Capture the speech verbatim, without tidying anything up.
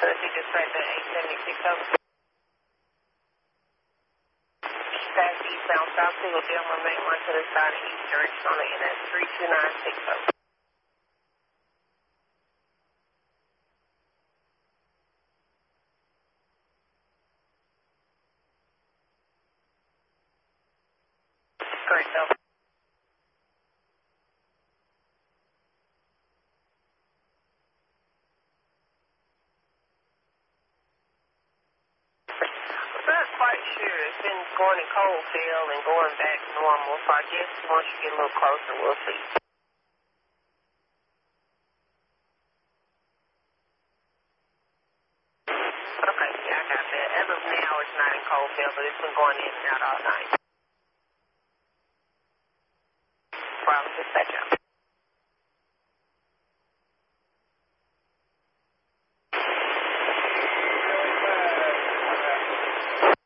So she just read the eight seventy-six over. Fast eastbound South Single Delmar main line to the side of east direction on the N S three two nine six over. Correct, over. I'm not quite sure. It's been going in Coalfield and going back normal, so I guess once you get a little closer, we'll see. Okay, yeah, I got that. As of now, it's not in Coalfield, but it's been going in and out all night.